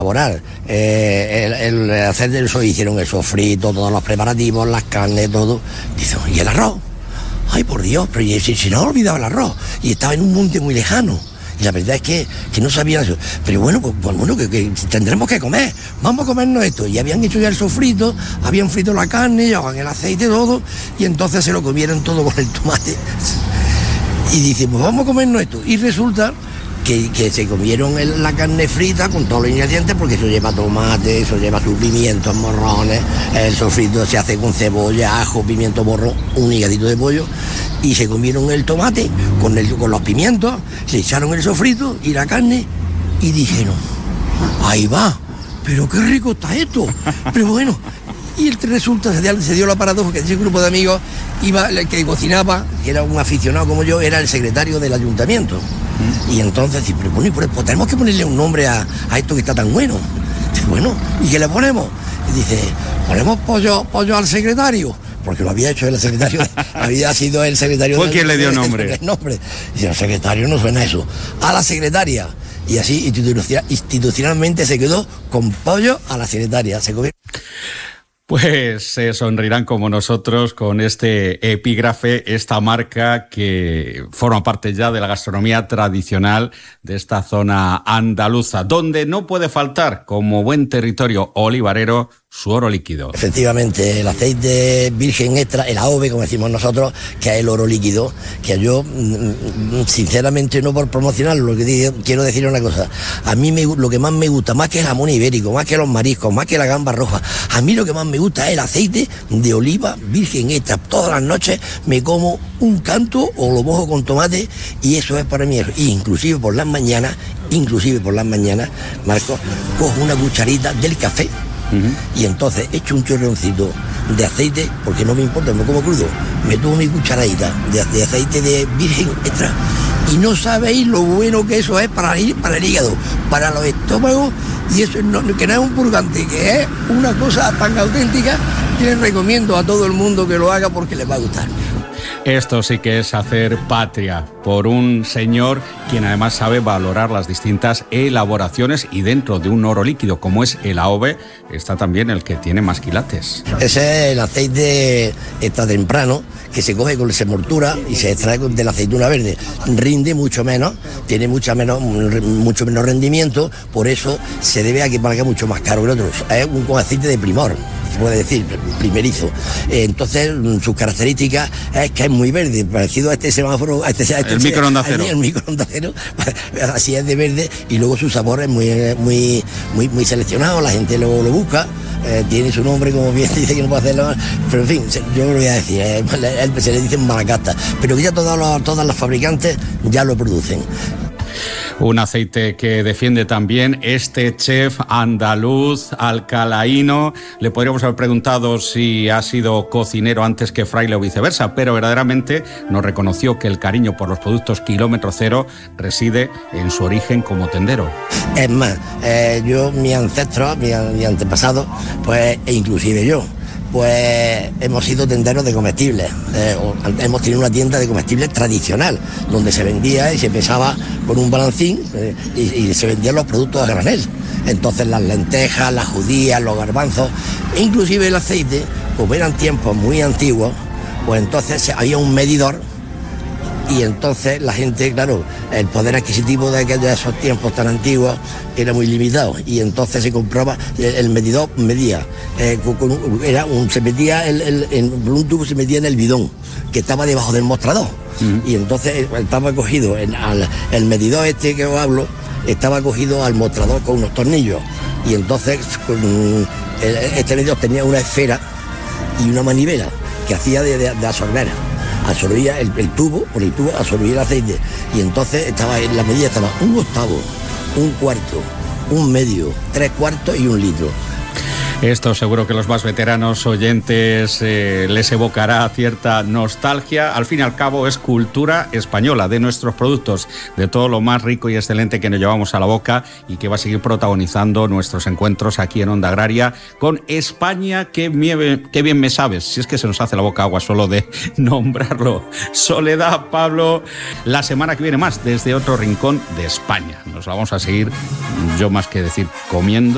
elaborar el hacer eso, hicieron el sofrito, todos los preparativos, las carnes, todo. Dice, ¿y el arroz? Ay, por Dios, pero si no ha olvidado el arroz. Y estaba en un monte muy lejano. Y la verdad es que no sabían eso. Pero bueno, que tendremos que comer. Vamos a comernos esto. Y habían hecho ya el sofrito, habían frito la carne, llevaban el aceite, todo. Y entonces se lo comieron todo con el tomate. Y dicen, pues vamos a comernos esto. Y resulta que se comieron la carne frita con todos los ingredientes, porque eso lleva tomate, eso lleva sus pimientos, morrones, el sofrito se hace con cebolla, ajo, pimiento morrón, un higadito de pollo, y se comieron el tomate con los pimientos, le echaron el sofrito y la carne, y dijeron, ahí va, pero qué rico está esto, pero bueno. Y resulta, se dio la paradoja que ese grupo de amigos que cocinaba, que era un aficionado como yo, era el secretario del ayuntamiento. Y entonces, pues tenemos que ponerle un nombre a esto que está tan bueno. Dice, bueno, ¿y qué le ponemos? Y dice, ponemos pollo al secretario, porque lo había hecho el secretario, había sido el secretario. ¿Fue quien le dio nombre? El nombre. Dice, el secretario no suena eso. A la secretaria. Y así institucionalmente se quedó con pollo a la secretaria. Se comió. Pues se sonreirán como nosotros con este epígrafe, esta marca que forma parte ya de la gastronomía tradicional de esta zona andaluza, donde no puede faltar, como buen territorio olivarero, su oro líquido. Efectivamente, el aceite virgen extra, el AOVE, como decimos nosotros, que es el oro líquido, que yo, sinceramente, no por promocionarlo, lo que quiero decir una cosa, a mí lo que más me gusta, más que el jamón ibérico, más que los mariscos, más que la gamba roja, a mí lo que más me gusta es el aceite de oliva virgen extra. Todas las noches me como un canto o lo mojo con tomate y eso es para mí eso. Y inclusive por las mañanas, Marcos, cojo una cucharita del café. Y entonces echo un chorroncito de aceite, porque no me importa, me como crudo, me tomo mi cucharadita de aceite de virgen extra y no sabéis lo bueno que eso es para el hígado, para los estómagos, y eso que no es un purgante, que es una cosa tan auténtica que les recomiendo a todo el mundo que lo haga porque les va a gustar. Esto sí que es hacer patria por un señor quien además sabe valorar las distintas elaboraciones, y dentro de un oro líquido como es el AOVE está también el que tiene más quilates. Ese es el aceite extra temprano que se coge con semoltura y se extrae de la aceituna verde. Rinde mucho menos, tiene mucho menos rendimiento, por eso se debe a que valga mucho más caro que otros. Es un aceite de primor, se puede decir, primerizo. Entonces, sus características es que es muy verde, parecido a este semáforo, el microondas cero. El microondas cero, así es de verde, y luego su sabor es muy seleccionado, la gente lo busca. Tiene su nombre, como bien dice, que no puede hacerlo, pero en fin, yo lo voy a decir, se le dicen malacata, pero que ya todas las fabricantes ya lo producen. Un aceite que defiende también este chef andaluz alcalaíno. Le podríamos haber preguntado si ha sido cocinero antes que fraile o viceversa, pero verdaderamente nos reconoció que el cariño por los productos kilómetro cero reside en su origen como tendero. Es más, mis ancestros, mis antepasados, pues, e inclusive yo, pues hemos sido tenderos de comestibles. Hemos tenido una tienda de comestibles tradicional, donde se vendía y se pesaba con un balancín y se vendían los productos a granel. Entonces las lentejas, las judías, los garbanzos, e inclusive el aceite, como eran tiempos muy antiguos, pues entonces había un medidor. Y entonces la gente, claro, el poder adquisitivo de esos tiempos tan antiguos era muy limitado, y entonces se compraba, el medidor medía, se metía un tubo, se metía en el bidón que estaba debajo del mostrador. Y entonces estaba cogido, el medidor este que os hablo, estaba cogido al mostrador con unos tornillos, y entonces este medidor tenía una esfera y una manivela que hacía de absorber. Absorbía el tubo, por el tubo absorbía el aceite, y entonces la medida estaba 1/8, 1/4, 1/2, 3/4 y 1 litro. Esto seguro que los más veteranos oyentes les evocará cierta nostalgia. Al fin y al cabo es cultura española, de nuestros productos, de todo lo más rico y excelente que nos llevamos a la boca y que va a seguir protagonizando nuestros encuentros aquí en Onda Agraria con España. Qué bien me sabes, si es que se nos hace la boca agua solo de nombrarlo. Soledad, Pablo, la semana que viene más desde otro rincón de España. Nos la vamos a seguir, yo más que decir, comiendo.